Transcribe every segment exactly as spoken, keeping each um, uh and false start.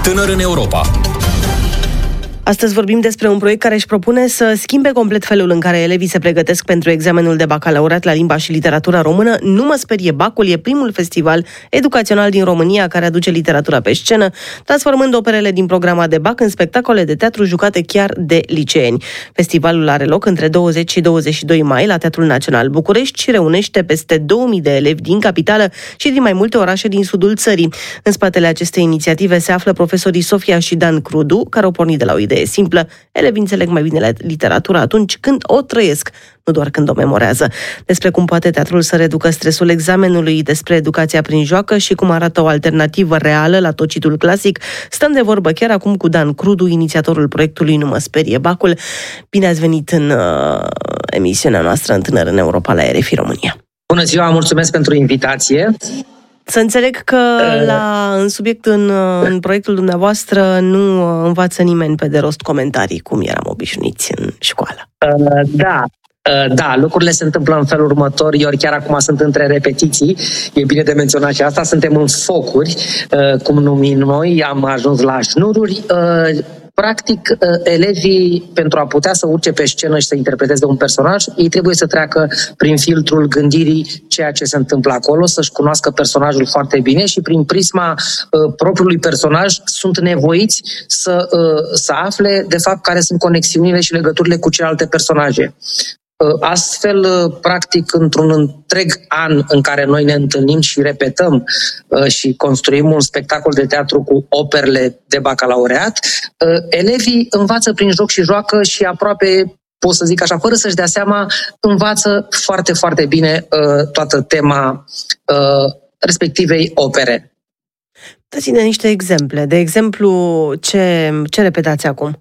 Tânăr în Europa. Astăzi vorbim despre un proiect care își propune să schimbe complet felul în care elevii se pregătesc pentru examenul de bacalaureat la limba și literatura română. Nu mă sperie Bacul e primul festival educațional din România care aduce literatura pe scenă, transformând operele din programa de bac în spectacole de teatru jucate chiar de liceeni. Festivalul are loc între douăzeci și douăzeci și doi mai la Teatrul Național București și reunește peste două mii de elevi din capitală și din mai multe orașe din sudul țării. În spatele acestei inițiative se află profesorii Sofia și Dan Crudu, care au pornit de la o idee simplă: elevii înțeleg mai bine literatura atunci când o trăiesc, nu doar când o memorează. Despre cum poate teatrul să reducă stresul examenului, despre educația prin joacă și cum arată o alternativă reală la tocitul clasic, stăm de vorbă chiar acum cu Dan Crudu, inițiatorul proiectului Nu mă sperie Bacul. Bine ați venit în uh, emisiunea noastră în Tânăr în Europa la R F I România. Bună ziua, mulțumesc pentru invitație. Să înțeleg că la, în subiect, în, în proiectul dumneavoastră, nu învață nimeni pe de rost comentarii, cum eram obișnuiți în școală. Da, da, lucrurile se întâmplă în felul următor. Eu chiar acum sunt între repetiții, e bine de menționat și asta, suntem în focuri, cum numim noi, am ajuns la șnururi. Practic, elevii, pentru a putea să urce pe scenă și să interpreteze un personaj, ei trebuie să treacă prin filtrul gândirii ceea ce se întâmplă acolo, să-și cunoască personajul foarte bine și prin prisma uh, propriului personaj sunt nevoiți să, uh, să afle, de fapt, care sunt conexiunile și legăturile cu celelalte personaje. Astfel, practic, într-un întreg an în care noi ne întâlnim și repetăm și construim un spectacol de teatru cu operele de bacalaureat, elevii învață prin joc și joacă și aproape, pot să zic așa, fără să-și dea seama, învață foarte, foarte bine toată tema respectivei opere. Dați-ne niște exemple. De exemplu, ce, ce repetați acum?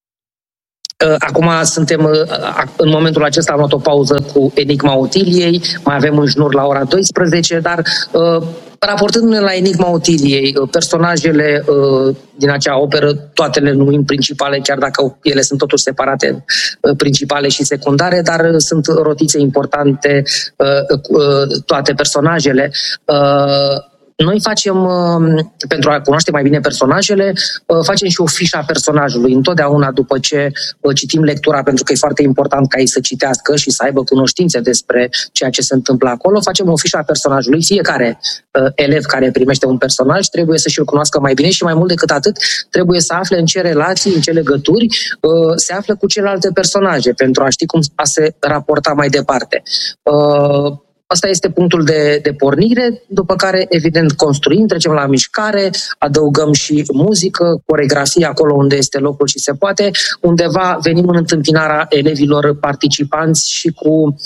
Acum suntem, în momentul acesta am luat o pauză cu Enigma Otiliei, mai avem un șnur la ora douăsprezece, dar raportându-ne la Enigma Otiliei, personajele din acea operă, toate le numim principale, chiar dacă ele sunt totuși separate, principale și secundare, dar sunt rotițe importante toate personajele. Noi facem, pentru a cunoaște mai bine personajele, facem și o fișă a personajului. Întotdeauna după ce citim lectura, pentru că e foarte important ca ei să citească și să aibă cunoștințe despre ceea ce se întâmplă acolo, facem o fișă a personajului. Fiecare elev care primește un personaj trebuie să și-l cunoască mai bine și mai mult decât atât trebuie să afle în ce relații, în ce legături se află cu celelalte personaje pentru a ști cum a se raporta mai departe. Asta este punctul de, de pornire, după care, evident, construim, trecem la mișcare, adăugăm și muzică, coreografie acolo unde este locul și se poate. Undeva venim în întâmpinarea elevilor participanți și cu,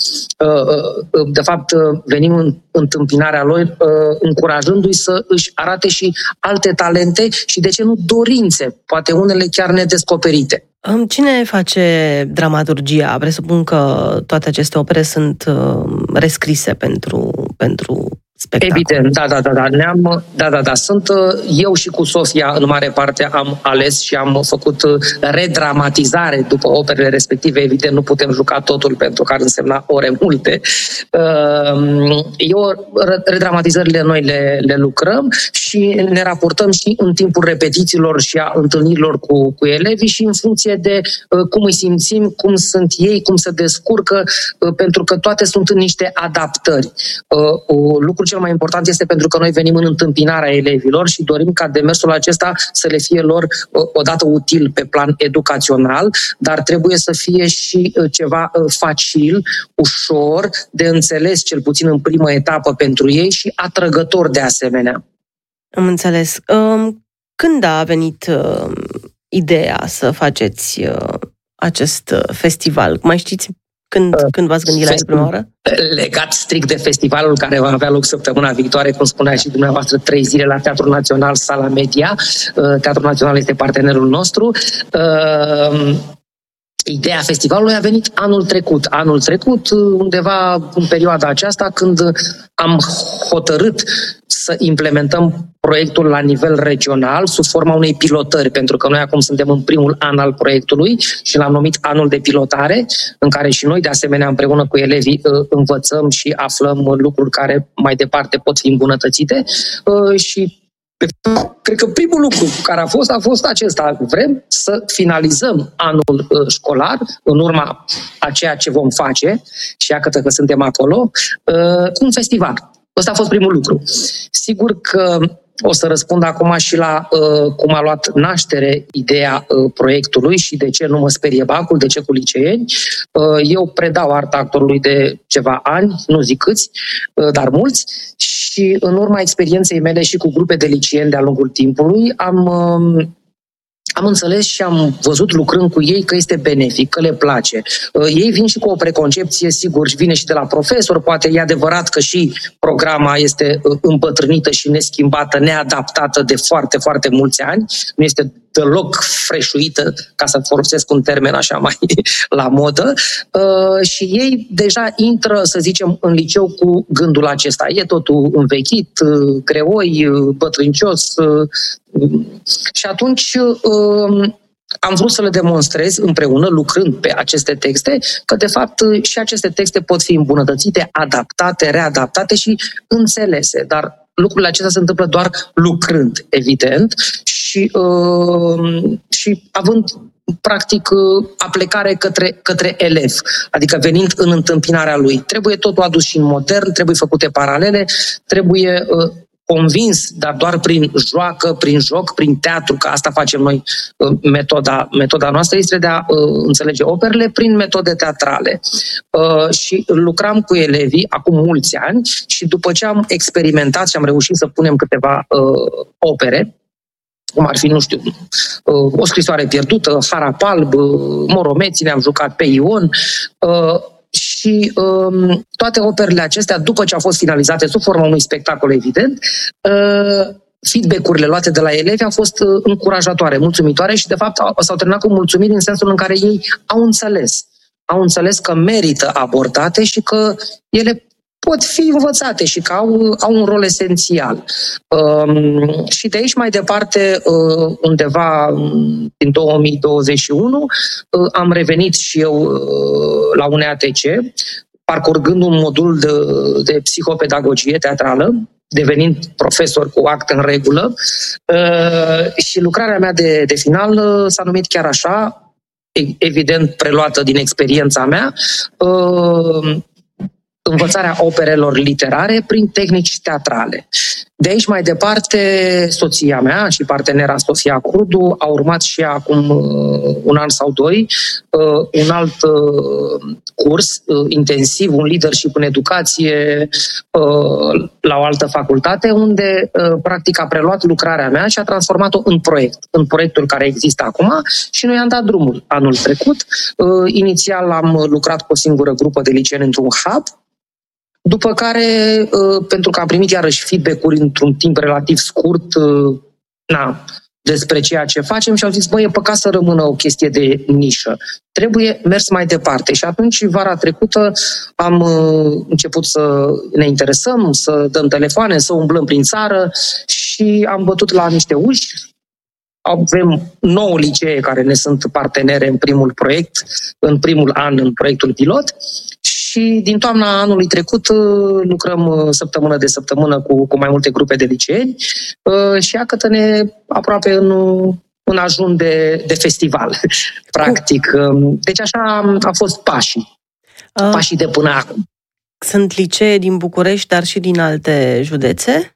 de fapt, venim în întâmpinarea lor, încurajându-i să își arate și alte talente și, de ce nu, dorințe, poate unele chiar nedescoperite. Cine face dramaturgia? Presupun că toate aceste opere sunt rescrise pentru, pentru spectacol. Evident, da, da, da, da. Ne-am, da, da, da. Sunt eu și cu Sofia, în mare parte, am ales și am făcut redramatizare după operele respective. Evident, nu putem juca totul pentru că ar însemna ore multe. Eu, redramatizările noi le, le lucrăm și ne raportăm și în timpul repetițiilor și a întâlnirilor cu, cu elevii și în funcție de cum îi simțim, cum sunt ei, cum se descurcă, pentru că toate sunt în niște adaptări. Lucrul cel mai important este pentru că noi venim în întâmpinarea elevilor și dorim ca demersul acesta să le fie lor odată util pe plan educațional, dar trebuie să fie și ceva facil, ușor de înțeles, cel puțin în primă etapă pentru ei și atrăgător de asemenea. Am înțeles. Când a venit ideea să faceți acest festival? Mai știți când, când v-ați gândit la el prima oară? Legat strict de festivalul care va avea loc săptămâna viitoare, cum spunea și dumneavoastră, trei zile la Teatrul Național, Sala Media. Teatrul Național este partenerul nostru. Ideea festivalului a venit anul trecut. Anul trecut, undeva în perioada aceasta, când am hotărât să implementăm proiectul la nivel regional sub forma unei pilotări, pentru că noi acum suntem în primul an al proiectului și l-am numit anul de pilotare, în care și noi, de asemenea, împreună cu elevii, învățăm și aflăm lucruri care mai departe pot fi îmbunătățite și Cred că primul lucru care a fost, a fost acesta. Vrem să finalizăm anul școlar în urma a ceea ce vom face, și iată că suntem acolo, cu un festival. Ăsta a fost primul lucru. Sigur că o să răspund acum și la uh, cum a luat naștere ideea uh, proiectului și de ce nu mă sperie bacul, de ce cu liceeni. Uh, eu predau arta actorului de ceva ani, nu zic câți, uh, dar mulți, și în urma experienței mele și cu grupe de liceeni de-a lungul timpului am... Uh, Am înțeles și am văzut lucrând cu ei că este benefic, că le place. Ei vin și cu o preconcepție, sigur, vine și de la profesor, poate e adevărat că și programa este îmbătrânită și neschimbată, neadaptată de foarte, foarte mulți ani, nu este deloc freșuită, ca să folosesc un termen așa mai la modă, și ei deja intră, să zicem, în liceu cu gândul acesta. E totul învechit, greoi, bătrâncios, și atunci am vrut să le demonstrez împreună, lucrând pe aceste texte, că de fapt și aceste texte pot fi îmbunătățite, adaptate, readaptate și înțelese. Dar lucrurile acestea se întâmplă doar lucrând, evident, și, uh, și având practic aplecare către, către elev, adică venind în întâmpinarea lui. Trebuie totul adus și în modern, trebuie făcute paralele, trebuie uh, convins, dar doar prin joacă, prin joc, prin teatru, că asta facem noi, metoda, metoda noastră este de a uh, înțelege operele prin metode teatrale. Uh, și lucram cu elevii acum mulți ani și după ce am experimentat și am reușit să punem câteva uh, opere, cum ar fi, nu știu, uh, O scrisoare pierdută, Harap alb, uh, Moromeții, ne-am jucat pe Ion, uh, și um, toate operele acestea, după ce au fost finalizate sub forma unui spectacol, evident, uh, feedback-urile luate de la elevi au fost uh, încurajatoare, mulțumitoare și, de fapt, au, s-au terminat cu mulțumiri în sensul în care ei au înțeles. Au înțeles că merită abordate și că ele pot fi învățate și că au, au un rol esențial. Um, și de aici mai departe, uh, undeva în două mii douăzeci și unu, uh, am revenit și eu uh, la U N A T C, parcurgând un modul de, de psihopedagogie teatrală, devenind profesor cu act în regulă, uh, și lucrarea mea de, de final uh, s-a numit chiar așa, evident preluată din experiența mea, uh, învățarea operelor literare prin tehnici teatrale. De aici mai departe, soția mea și partenera Sofia Crudu a urmat și acum uh, un an sau doi uh, un alt uh, curs uh, intensiv, un leadership în educație uh, la o altă facultate, unde uh, practic a preluat lucrarea mea și a transformat-o în proiect, în proiectul care există acum și noi am dat drumul anul trecut. Uh, inițial am lucrat cu o singură grupă de liceeni într-un hub, după care, pentru că am primit iarăși feedback-uri într-un timp relativ scurt, na, despre ceea ce facem și am zis, băi, e păcat să rămână o chestie de nișă. Trebuie mers mai departe. Și atunci, vara trecută, am început să ne interesăm, să dăm telefoane, să umblăm prin țară și am bătut la niște uși. Avem nouă licee care ne sunt partenere în primul proiect, în primul an, în proiectul pilot. Și din toamna anului trecut lucrăm săptămână de săptămână cu, cu mai multe grupe de liceeni și iată-ne aproape în, în ajun de, de festival, practic. Deci așa a fost pașii, pașii de până acum. Sunt licee din București, dar și din alte județe?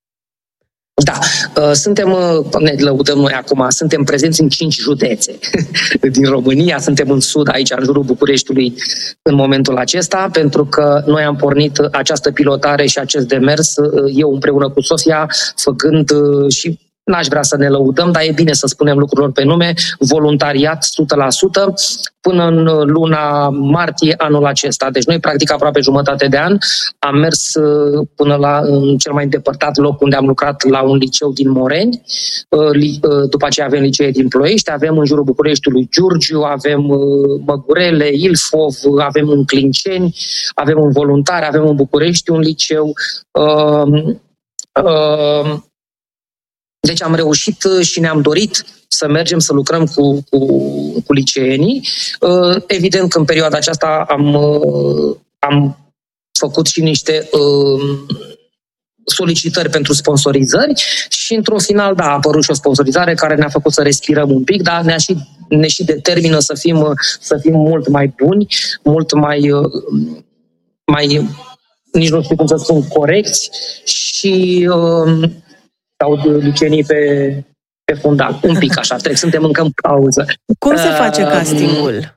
Da, suntem, ne lăudăm noi acum, suntem prezenți în cinci județe din România, suntem în sud, aici, în jurul Bucureștiului, în momentul acesta, pentru că noi am pornit această pilotare și acest demers, eu împreună cu Sofia, făcând și, n-aș vrea să ne lăudăm, dar e bine să spunem lucrurilor pe nume, voluntariat o sută la sută, până în luna martie anul acesta. Deci noi, practic, aproape jumătate de an, am mers până la în cel mai îndepărtat loc unde am lucrat, la un liceu din Moreni, după aceea avem licee din Ploiești, avem în jurul Bucureștiului Giurgiu, avem Măgurele, Ilfov, avem în Clinceni, avem un voluntar, avem în București un liceu. Uh, uh, Deci am reușit și ne-am dorit să mergem să lucrăm cu, cu, cu liceenii. Evident că în perioada aceasta am, am făcut și niște solicitări pentru sponsorizări și într-un final, da, a apărut și o sponsorizare care ne-a făcut să respirăm un pic, dar ne, și, ne și determină să fim, să fim mult mai buni, mult mai, mai, nici nu știu cum să spun, corecți și uh, au licenii pe, pe fundal. Un pic așa, trec, suntem încă în pauză. Cum se face castingul?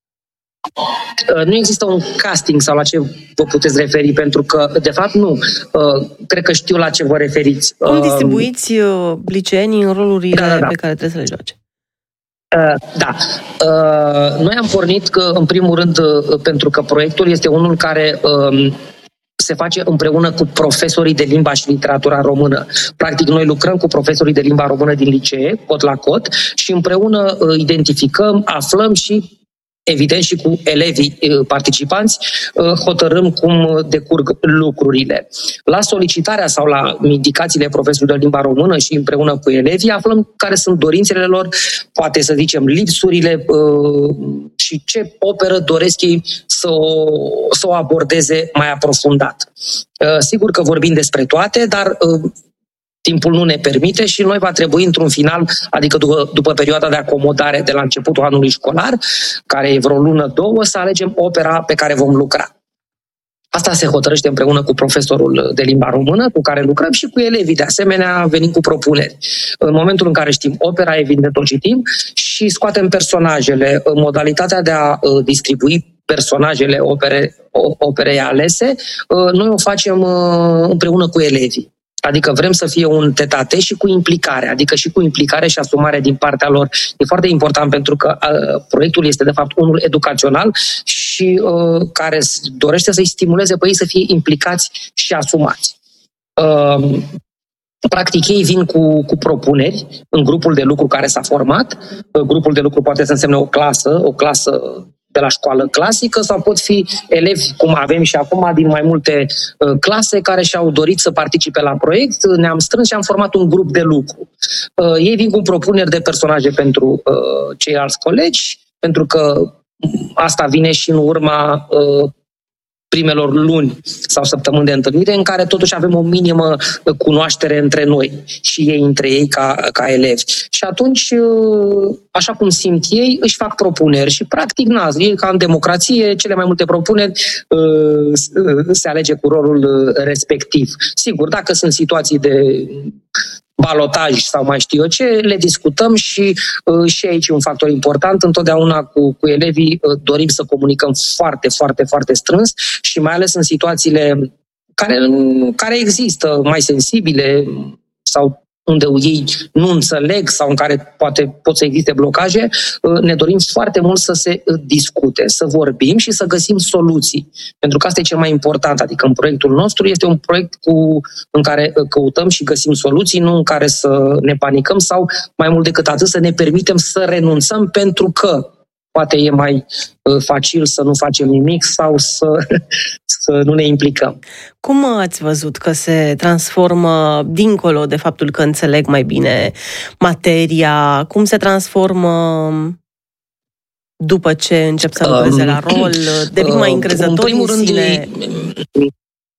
Nu există un casting sau la ce vă puteți referi, pentru că, de fapt, nu. Cred că știu la ce vă referiți. Cum distribuiți liceenii în rolurile da, da, da. pe care trebuie să le joace? Da. Noi am pornit, că, în primul rând, pentru că proiectul este unul care se face împreună cu profesorii de limba și literatura română. Practic, noi lucrăm cu profesorii de limba română din licee, cot la cot, și împreună identificăm, aflăm și evident și cu elevii participanți, hotărâm cum decurg lucrurile. La solicitarea sau la indicațiile profesorilor de limba română și împreună cu elevii aflăm care sunt dorințele lor, poate să zicem lipsurile și ce operă doresc ei să o, să o abordeze mai aprofundat. Sigur că vorbim despre toate, dar timpul nu ne permite și noi va trebui într-un final, adică după, după perioada de acomodare de la începutul anului școlar, care e vreo lună, două, să alegem opera pe care vom lucra. Asta se hotărăște împreună cu profesorul de limba română, cu care lucrăm, și cu elevii. De asemenea, venim cu propuneri. În momentul în care știm opera, evident o citim și scoatem personajele. Modalitatea de a distribui personajele opere, operei alese, noi o facem împreună cu elevii. Adică vrem să fie un tet-a-tet și cu implicare, adică și cu implicare și asumare din partea lor. E foarte important pentru că uh, proiectul este de fapt unul educațional și uh, care dorește să-i stimuleze pe ei să fie implicați și asumați. Uh, Practic, ei vin cu, cu propuneri în grupul de lucru care s-a format. Uh, grupul de lucru poate să însemne o clasă, o clasă de la școală clasică, sau pot fi elevi, cum avem și acum, din mai multe uh, clase care și-au dorit să participe la proiect. Ne-am strâns și am format un grup de lucru. Uh, ei vin cu propuneri de personaje pentru uh, ceilalți colegi, pentru că asta vine și în urma uh, primelor luni sau săptămâni de întâlnire, în care totuși avem o minimă cunoaștere între noi și ei între ei ca, ca elevi. Și atunci, așa cum simt ei, își fac propuneri și practic, na, e ca în democrație, cele mai multe propuneri se alege cu rolul respectiv. Sigur, dacă sunt situații de balotaj sau mai știu eu ce, le discutăm și, și aici un factor important. Întotdeauna cu, cu elevii dorim să comunicăm foarte, foarte, foarte strâns și mai ales în situațiile care, care există, mai sensibile sau unde ei nu înțeleg sau în care poate pot să existe blocaje, ne dorim foarte mult să se discute, să vorbim și să găsim soluții. Pentru că asta e cel mai important. Adică în proiectul nostru este un proiect cu, în care căutăm și găsim soluții, nu în care să ne panicăm sau, mai mult decât atât, să ne permitem să renunțăm pentru că poate e mai facil să nu facem nimic sau să, să nu ne implicăm. Cum ați văzut că se transformă, dincolo de faptul că înțeleg mai bine materia, cum se transformă după ce încep să lucreze la rol? Devin mai încrezători în, în sine? Rând,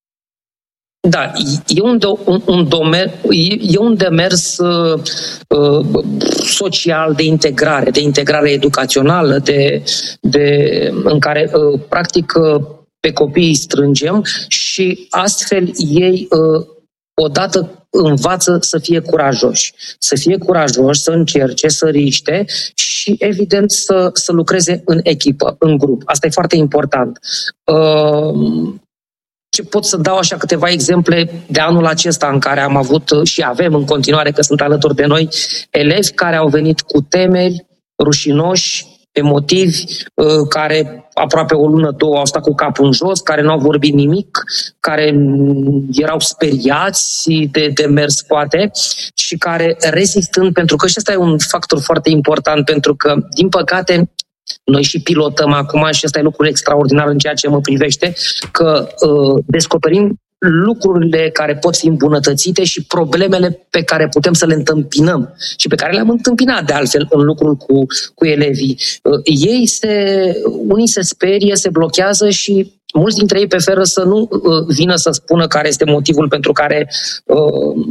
Da, e un, do, un, un, domer, e un demers uh, social de integrare, de integrare educațională, de, de, în care, uh, practic, uh, pe copii îi strângem și astfel ei, uh, odată, învață să fie curajoși. Să fie curajoși, să încerce, să riște și, evident, să, să lucreze în echipă, în grup. Asta e foarte important. Uh, Ce pot să dau așa câteva exemple de anul acesta în care am avut și avem în continuare, că sunt alături de noi, elevi care au venit cu temeri, rușinoși, emotivi, care aproape o lună, două au stat cu capul în jos, care nu au vorbit nimic, care erau speriați de, de mers poate și care rezistând, pentru că și ăsta e un factor foarte important, pentru că, din păcate, noi și pilotăm acum, și ăsta e lucrul extraordinar în ceea ce mă privește, că uh, descoperim lucrurile care pot fi îmbunătățite și problemele pe care putem să le întâmpinăm și pe care le-am întâmpinat de altfel în lucrul cu, cu elevii. Uh, ei se, unii se sperie, se blochează și mulți dintre ei preferă să nu uh, vină să spună care este motivul pentru care uh,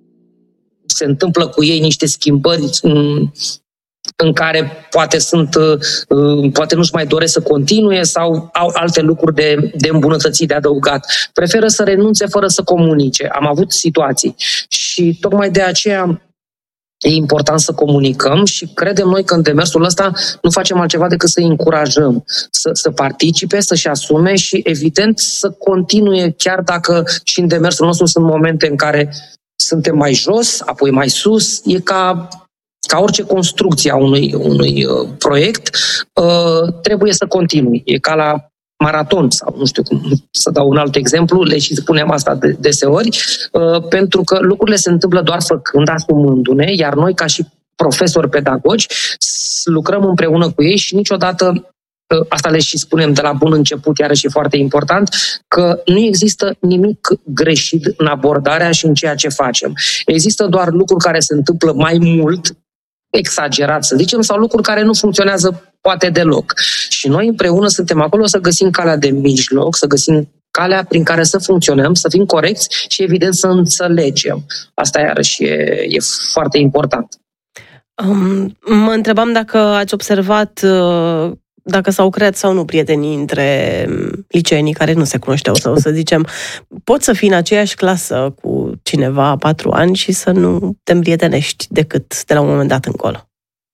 se întâmplă cu ei niște schimbări um, în care poate sunt, uh, poate nu-și mai doresc să continue sau au alte lucruri de, de îmbunătățit, de adăugat. Preferă să renunțe fără să comunice. Am avut situații și tocmai de aceea e important să comunicăm și credem noi că în demersul ăsta nu facem altceva decât să îi încurajăm să, să participe, să-și asume și, evident, să continue, chiar dacă și în demersul nostru sunt momente în care suntem mai jos, apoi mai sus. E ca, ca orice construcție a unui, unui uh, proiect, uh, trebuie să continui. E ca la maraton sau nu știu cum să dau un alt exemplu, le și spunem asta de, deseori, uh, pentru că lucrurile se întâmplă doar făcând, asumându-ne, iar noi ca și profesori pedagogi lucrăm împreună cu ei și niciodată, uh, asta le și spunem de la bun început, iarăși e foarte important, că nu există nimic greșit în abordarea și în ceea ce facem. Există doar lucruri care se întâmplă mai mult, exagerat să zicem, sau lucruri care nu funcționează poate deloc. Și noi împreună suntem acolo să găsim calea de mijloc, să găsim calea prin care să funcționăm, să fim corecți și evident să înțelegem. Asta iarăși e, e foarte important. Um, mă întrebam dacă ați observat uh, dacă s-au creat sau nu prietenii între liceenii care nu se cunoșteau, sau să zicem, poți să fii în aceeași clasă cu cineva patru ani și să nu te împrietenești decât de la un moment dat încolo.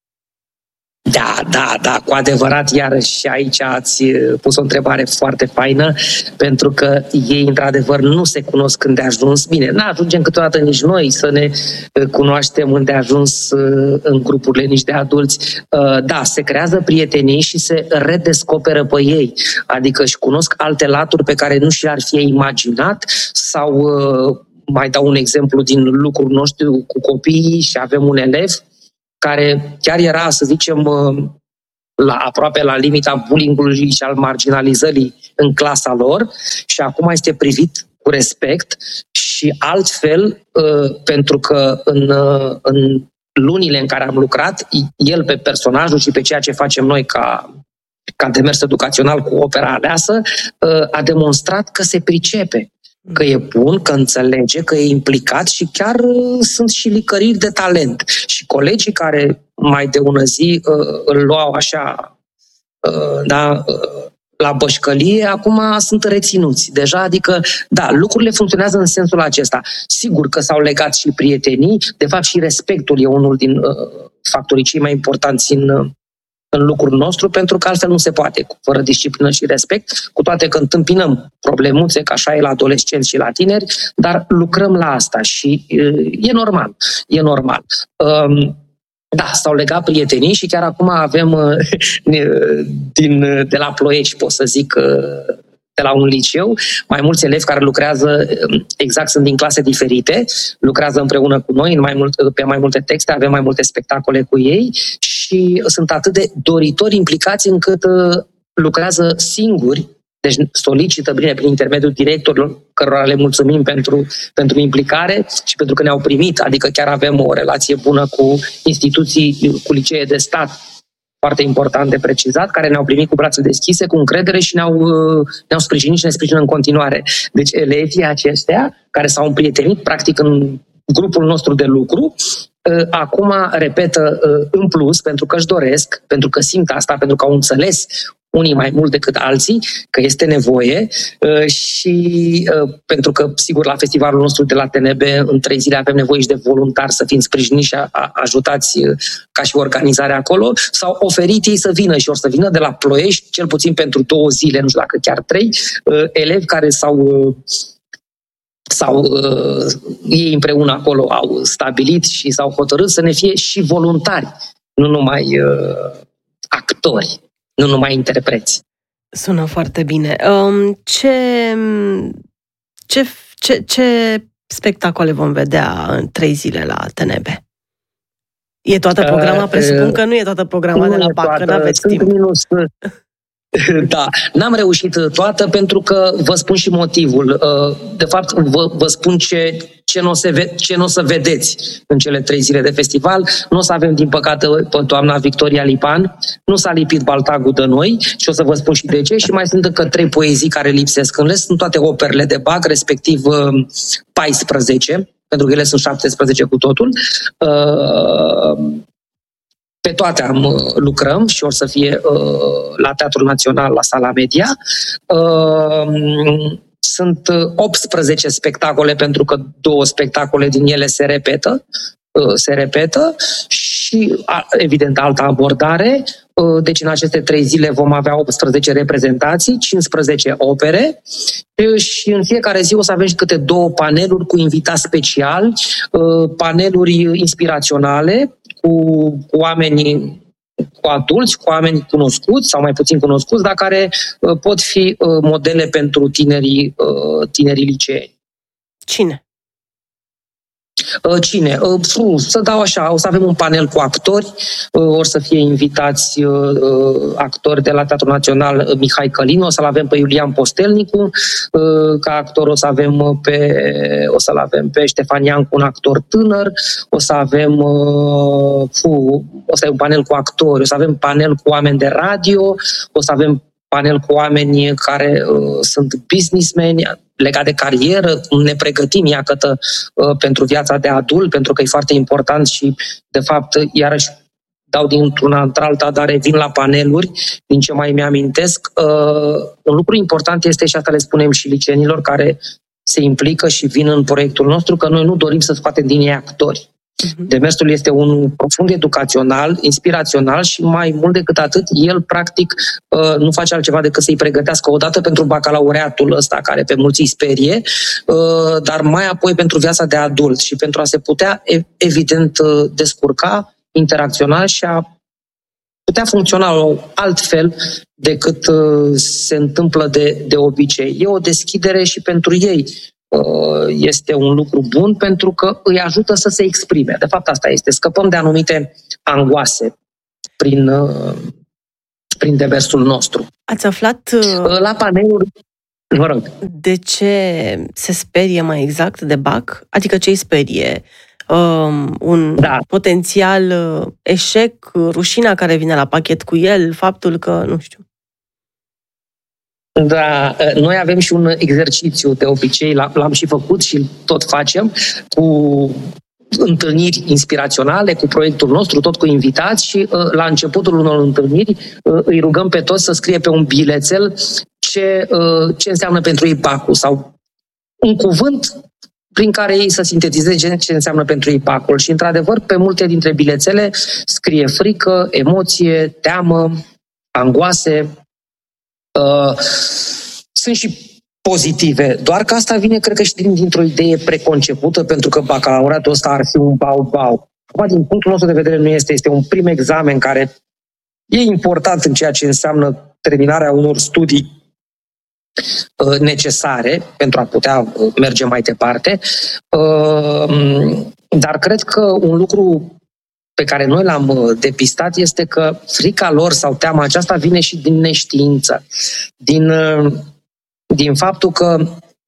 Da, da, da, cu adevărat, iarăși aici ați pus o întrebare foarte faină, pentru că ei, într-adevăr, nu se cunosc îndeajuns. Bine, n-ajungem câteodată nici noi să ne cunoaștem îndeajuns în grupurile nici de adulți. Da, se creează prietenii și se redescoperă pe ei, adică își cunosc alte laturi pe care nu și le-ar fi imaginat sau, mai dau un exemplu din lucrul nostru cu copiii și avem un elev care chiar era, să zicem, la, aproape la limita bullying-ului și al marginalizării în clasa lor și acum este privit cu respect și altfel, pentru că în, în lunile în care am lucrat, el pe personajul și pe ceea ce facem noi ca, ca demers educațional cu opera aleasă, a demonstrat că se pricepe, că e bun, că înțelege, că e implicat și chiar uh, sunt și licăriri de talent. Și colegii care mai de ună zi uh, îl luau așa uh, da, uh, la bășcălie, acum sunt reținuți deja, adică, da, lucrurile funcționează în sensul acesta. Sigur că s-au legat și prietenii, de fapt și respectul e unul din uh, factorii cei mai importanți în uh, în lucrul nostru, pentru că altfel nu se poate, fără disciplină și respect, cu toate că întâmpinăm problemuțe, că așa e la adolescenți și la tineri, dar lucrăm la asta și e normal, e normal. Da, s-au legat prietenii și chiar acum avem din, de la Ploiești, pot să zic, de la un liceu, mai mulți elevi care lucrează, exact, sunt din clase diferite, lucrează împreună cu noi în mai mult, pe mai multe texte, avem mai multe spectacole cu ei și sunt atât de doritori implicați încât lucrează singuri, deci solicită bine prin intermediul directorilor, cărora le mulțumim pentru, pentru implicare și pentru că ne-au primit, adică chiar avem o relație bună cu instituții, cu licee de stat, foarte important de precizat, care ne-au primit cu brațe deschise, cu încredere și ne-au, ne-au sprijinit și ne sprijină în continuare. Deci elevii aceștia, care s-au împrietenit practic în grupul nostru de lucru, acum repetă în plus, pentru că își doresc, pentru că simt asta, pentru că au înțeles unii mai mult decât alții, că este nevoie și pentru că, sigur, la festivalul nostru de la T N B în trei zile avem nevoie și de voluntari să fim sprijiniți și ajutați ca și organizarea acolo, s-au oferit ei să vină și or să vină de la Ploiești, cel puțin pentru două zile, nu știu dacă chiar trei, elevi care s-au sau uh, ei împreună acolo au stabilit și s-au hotărât să ne fie și voluntari, nu numai uh, actori, nu numai interpreți. Sună foarte bine. Um, ce, ce, ce, ce spectacole vom vedea în trei zile la T N B? E toată programa? Uh, Presupun că nu e toată programa de la B A C, că n-aveți timp. Minus, Da, n-am reușit toată pentru că vă spun și motivul. De fapt, vă, vă spun ce, ce, n-o să ve- ce n-o să vedeți în cele trei zile de festival. Nu o să avem, din păcate, pe doamna Victoria Lipan, nu s-a lipit baltagul de noi și o să vă spun și de ce. Și mai sunt încă trei poezii care lipsesc. În rest sunt toate operele de Bach, respectiv paisprezece, pentru că ele sunt șaptesprezece cu totul. Pe toate am, lucrăm și or să fie uh, la Teatrul Național, la Sala Media. Uh, sunt optsprezece spectacole, pentru că două spectacole din ele se repetă, uh, se repetă și, evident, alta abordare. Uh, deci în aceste trei zile vom avea optsprezece reprezentații, cincisprezece opere uh, și în fiecare zi o să avem și câte două paneluri cu invitați speciali, uh, paneluri inspiraționale, Cu, cu oameni, cu adulți, cu oameni cunoscuți sau mai puțin cunoscuți, dar care uh, pot fi uh, modele pentru tinerii, uh, tinerii liceeni. Cine? Cine? Să dau așa, o să avem un panel cu actori, or să fie invitați actori de la Teatrul Național Mihai Călin, o să-l avem pe Iulian Postelnicu, ca actor o să avem pe, o să-l avem pe Ștefan Iancu, un actor tânăr, o să avem fu, o să avem un panel cu actori, o să avem panel cu oameni de radio, o să avem panel cu oameni care uh, sunt businessmen, legat de carieră, cum ne pregătim, iată, uh, pentru viața de adult, pentru că e foarte important și, de fapt, iarăși dau dintr-una într-alta, dar revin la paneluri, din ce mai mi-amintesc. Uh, un lucru important este, și asta le spunem și liceenilor care se implică și vin în proiectul nostru, că noi nu dorim să scoatem din ei actori. Demersul este unul profund educațional, inspirațional și mai mult decât atât, el practic nu face altceva decât să-i pregătească odată pentru bacalaureatul ăsta, care pe mulți îi sperie, dar mai apoi pentru viața de adult și pentru a se putea, evident, descurca, interacționa și a putea funcționa altfel decât se întâmplă de, de obicei. E o deschidere și pentru ei. Este un lucru bun pentru că îi ajută să se exprime. De fapt, asta este. Scăpăm de anumite angoase prin, prin demersul nostru. Ați aflat la paneluri, vă rog, de ce se sperie mai exact de Bach? Adică ce îi sperie? Um, un da. potențial eșec, rușina care vine la pachet cu el, faptul că, nu știu. Da, noi avem și un exercițiu, de obicei, l-am și făcut și tot facem, cu întâlniri inspiraționale, cu proiectul nostru, tot cu invitați și la începutul unor întâlniri îi rugăm pe toți să scrie pe un bilețel ce, ce înseamnă pentru ei Bachul sau un cuvânt prin care ei să sintetizeze ce înseamnă pentru ei Bachul. Și, într-adevăr, pe multe dintre bilețele scrie frică, emoție, teamă, angoase. Uh, sunt și pozitive, doar că asta vine, cred că, și dintr-o idee preconcepută, pentru că bacalaureatul ăsta ar fi un bau-bau. Acum, din punctul nostru de vedere, nu este. Este un prim examen care e important în ceea ce înseamnă terminarea unor studii uh, necesare pentru a putea uh, merge mai departe. Uh, dar cred că un lucru pe care noi l-am depistat este că frica lor sau teama aceasta vine și din neștiință. Din, din faptul că,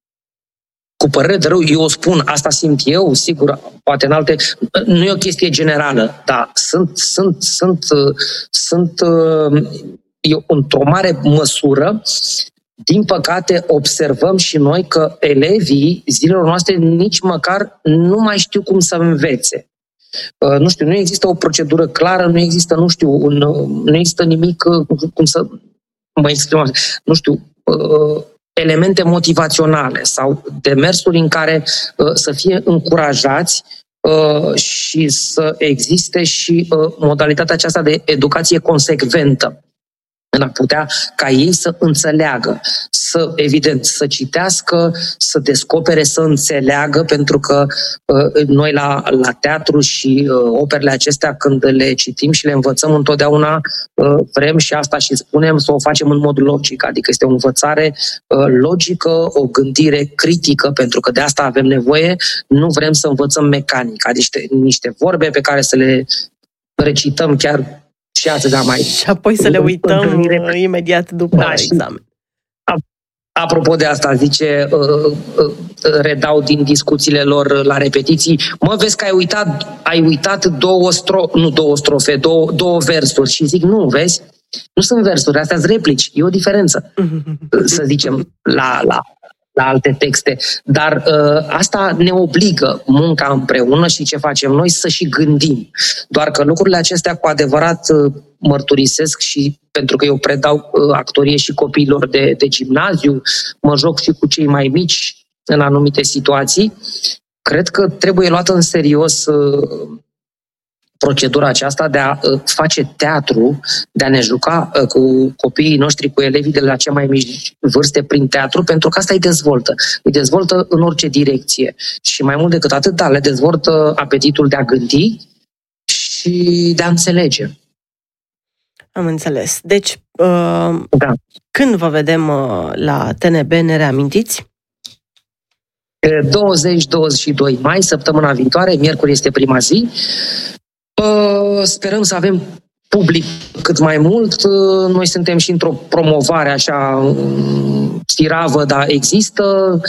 cu părere de rău, eu o spun, asta simt eu, sigur, poate în alte... Nu e o chestie generală, dar sunt, sunt, sunt, sunt eu, într-o mare măsură, din păcate, observăm și noi că elevii zilelor noastre nici măcar nu mai știu cum să învețe. Uh, nu știu, nu există o procedură clară, nu există, nu știu, un, nu există nimic, uh, cum să mă exprim, nu știu, uh, elemente motivaționale sau demersuri în care uh, să fie încurajați uh, și să existe și uh, modalitatea aceasta de educație consecventă, în a putea ca ei să înțeleagă, să, evident, să citească, să descopere, să înțeleagă, pentru că uh, noi la, la teatru și uh, operele acestea, când le citim și le învățăm, întotdeauna uh, vrem și asta și spunem să o facem în mod logic, adică este o învățare uh, logică, o gândire critică, pentru că de asta avem nevoie, nu vrem să învățăm mecanic, adică niște vorbe pe care să le recităm chiar și atât mai... Și apoi să le uităm întâlnire. Imediat după da, examen. Apropo de asta, zice, uh, uh, redau din discuțiile lor la repetiții, mă, vezi că ai uitat, ai uitat două strofe, nu două strofe, două, două versuri. Și zic, nu, vezi, nu sunt versuri, astea sunt replici, e o diferență, să zicem, la, la, la alte texte. Dar uh, asta ne obligă munca împreună și ce facem noi să și gândim. Doar că lucrurile acestea cu adevărat uh, mărturisesc și pentru că eu predau uh, actorie și copiilor de, de gimnaziu, mă joc și cu cei mai mici în anumite situații, cred că trebuie luată în serios uh, procedura aceasta de a uh, face teatru, de a ne juca uh, cu copiii noștri, cu elevii de la cea mai mici vârste prin teatru, pentru că asta îi dezvoltă. Îi dezvoltă în orice direcție. Și mai mult decât atât, da, le dezvoltă apetitul de a gândi și de a înțelege. Am înțeles. Deci, uh, da. Când vă vedem uh, la T N B, ne reamintiți? douăzeci douăzeci și doi mai, săptămâna viitoare, miercuri este prima zi. Uh, sperăm să avem public cât mai mult. Uh, noi suntem și într-o promovare așa firavă, dar există.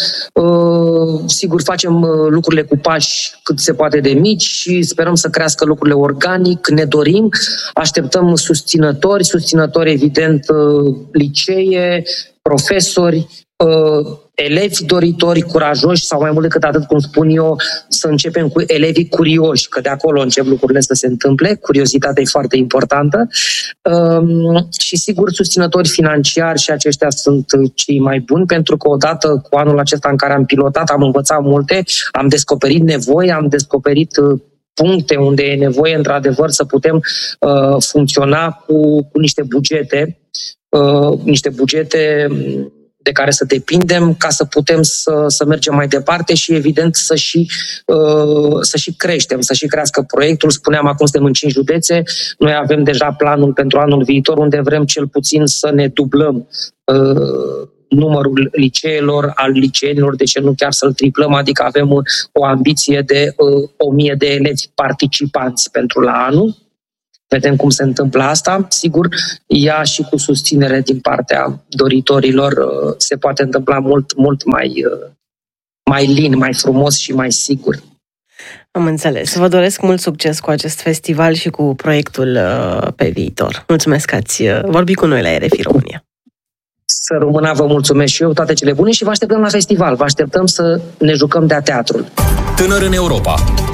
Uh, sigur, facem uh, lucrurile cu pași cât se poate de mici și sperăm să crească lucrurile organic. Ne dorim, așteptăm susținători, susținători evident uh, licee, profesori, uh, elevi doritori, curajoși sau mai mult decât atât, cum spun eu, să începem cu elevii curioși, că de acolo încep lucrurile să se întâmple. Curiozitatea e foarte importantă. Um, și sigur, susținători financiari și aceștia sunt cei mai buni, pentru că odată cu anul acesta în care am pilotat, am învățat multe, am descoperit nevoi, am descoperit puncte unde e nevoie, într-adevăr, să putem uh, funcționa cu, cu niște bugete, uh, niște bugete de care să depindem ca să putem să, să mergem mai departe și, evident, să și, uh, să și creștem, să și crească proiectul. Spuneam, acum suntem în cinci județe, noi avem deja planul pentru anul viitor, unde vrem cel puțin să ne dublăm uh, numărul liceelor, al liceenilor, de ce nu chiar să-l triplăm, adică avem o ambiție de uh, o mie de elevi participanți pentru la anul. Vedem cum se întâmplă asta. Sigur, ea și cu susținere din partea doritorilor uh, se poate întâmpla mult, mult mai, uh, mai lin, mai frumos și mai sigur. Am înțeles. Vă doresc mult succes cu acest festival și cu proiectul uh, pe viitor. Mulțumesc că ați uh, vorbit cu noi la R F I România. Să rămână, vă mulțumesc și eu, toate cele bune și vă așteptăm la festival. Vă așteptăm să ne jucăm de-a teatrul. Tânăr în Europa,